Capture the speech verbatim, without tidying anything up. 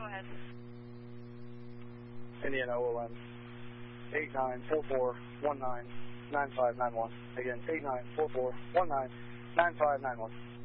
ahead. Indiana O L M, eight nine four four one nine nine five nine one. Again, eight nine four four one nine nine five nine one.